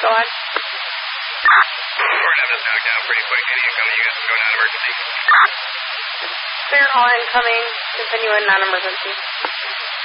Go ahead. We're going to have this knocked down pretty quick. Any incoming units go non-emergency. Clear all incoming. Continue in non-emergency.